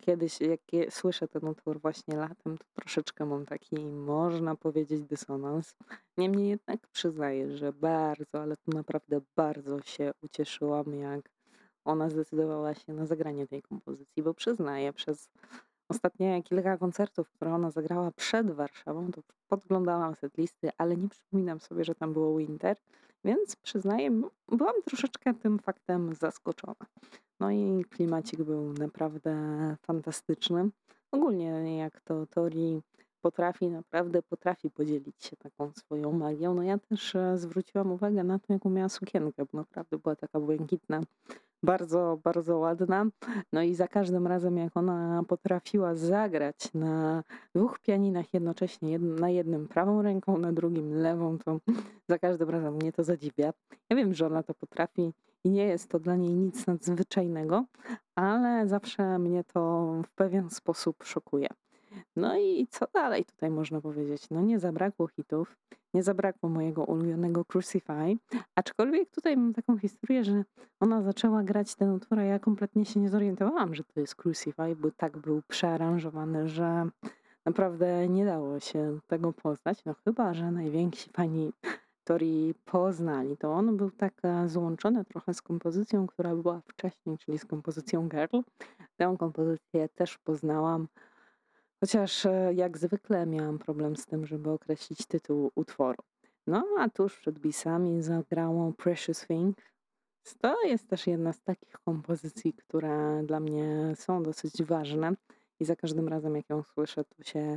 kiedyś, jak słyszę ten utwór właśnie latem, to troszeczkę mam taki, można powiedzieć, dysonans. Niemniej jednak przyznaję, że bardzo, ale to naprawdę bardzo się ucieszyłam, jak ona zdecydowała się na zagranie tej kompozycji, bo przyznaję, przez ostatnie kilka koncertów, które ona zagrała przed Warszawą, to podglądałam setlisty, ale nie przypominam sobie, że tam było Winter, więc przyznaję, byłam troszeczkę tym faktem zaskoczona. No i klimacik był naprawdę fantastyczny. Ogólnie jak to Tori potrafi, naprawdę potrafi podzielić się taką swoją magią. No ja też zwróciłam uwagę na to, jaką miała sukienkę, bo naprawdę była taka błękitna, bardzo, bardzo ładna. No i za każdym razem, jak ona potrafiła zagrać na dwóch pianinach jednocześnie, na jednym prawą ręką, na drugim lewą, to za każdym razem mnie to zadziwia. Ja wiem, że ona to potrafi i nie jest to dla niej nic nadzwyczajnego, ale zawsze mnie to w pewien sposób szokuje. No i co dalej tutaj można powiedzieć? No nie zabrakło hitów, nie zabrakło mojego ulubionego Crucify, aczkolwiek tutaj mam taką historię, że ona zaczęła grać ten utwór, a ja kompletnie się nie zorientowałam, że to jest Crucify, bo tak był przearanżowany, że naprawdę nie dało się tego poznać. No chyba, że najwięksi fani Tori poznali, to on był tak złączony trochę z kompozycją, która była wcześniej, czyli z kompozycją Girl. Tę kompozycję też poznałam. Chociaż jak zwykle miałam problem z tym, żeby określić tytuł utworu. No a tuż przed bisami zagrało Precious Thing. To jest też jedna z takich kompozycji, które dla mnie są dosyć ważne i za każdym razem jak ją słyszę, to się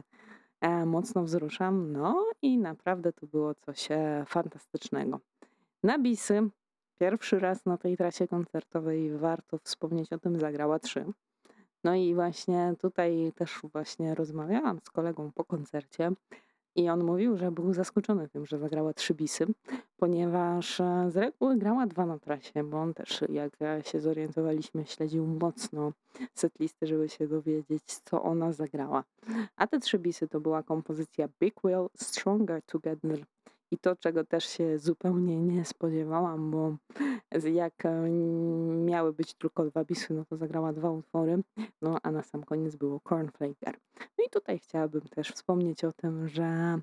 mocno wzruszam. No i naprawdę to było coś fantastycznego. Na bisy pierwszy raz na tej trasie koncertowej warto wspomnieć o tym zagrała 3. No i właśnie tutaj też właśnie rozmawiałam z kolegą po koncercie i on mówił, że był zaskoczony tym, że zagrała 3 bisy, ponieważ z reguły grała 2 na trasie, bo on też, jak się zorientowaliśmy, śledził mocno setlisty, żeby się dowiedzieć, co ona zagrała. A te 3 bisy to była kompozycja Big Wheel, Stronger Together i to, czego też się zupełnie nie spodziewałam, bo jak miały być tylko 2 bisy, no to zagrała 2 utwory, no a na sam koniec było Cornflake Girl. No i tutaj chciałabym też wspomnieć o tym, że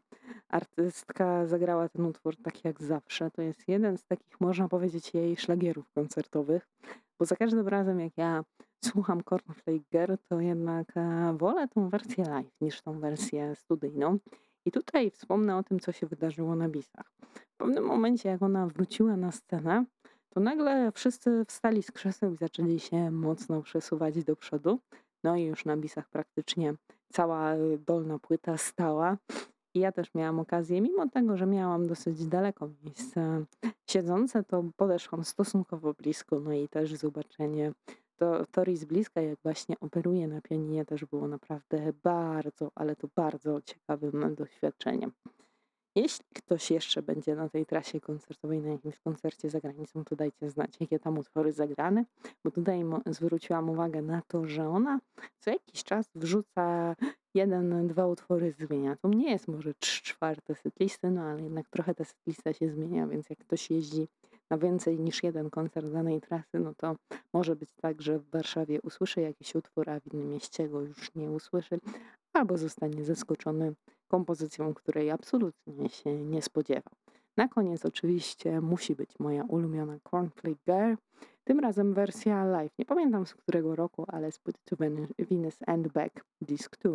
artystka zagrała ten utwór tak jak zawsze. To jest jeden z takich, można powiedzieć, jej szlagierów koncertowych, bo za każdym razem jak ja słucham Cornflake Girl, to jednak wolę tą wersję live niż tą wersję studyjną. I tutaj wspomnę o tym, co się wydarzyło na bisach. W pewnym momencie, jak ona wróciła na scenę, to nagle wszyscy wstali z krzeseł i zaczęli się mocno przesuwać do przodu. No i już na bisach praktycznie cała dolna płyta stała. I ja też miałam okazję, mimo tego, że miałam dosyć daleko miejsce siedzące, to podeszłam stosunkowo blisko, no i też zobaczenie Tori z bliska, jak właśnie operuje na pianinie, też było naprawdę bardzo, ale to bardzo ciekawym doświadczeniem. Jeśli ktoś jeszcze będzie na tej trasie koncertowej, na jakimś koncercie za granicą, to dajcie znać, jakie tam utwory zagrane, bo tutaj zwróciłam uwagę na to, że ona co jakiś czas wrzuca 1, 2 utwory zmienia. To nie jest może 3/4 setlisty, no ale jednak trochę ta setlista się zmienia, więc jak ktoś jeździ na więcej niż jeden koncert danej trasy, no to może być tak, że w Warszawie usłyszy jakiś utwór, a w innym mieście go już nie usłyszy, albo zostanie zaskoczony kompozycją, której absolutnie się nie spodziewał. Na koniec oczywiście musi być moja ulubiona Cornflake Girl, tym razem wersja live. Nie pamiętam z którego roku, ale z płyty To Venus and Back Disc 2.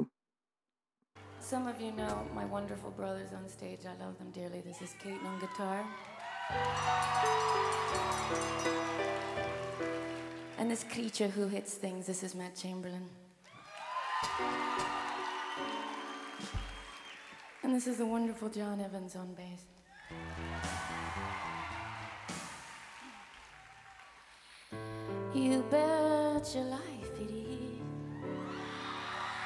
Some of you know my wonderful brothers on stage. I love them dearly. This is Keaton on guitar. And this creature who hits things, this is Matt Chamberlain. And this is the wonderful John Evans on bass. You bet your life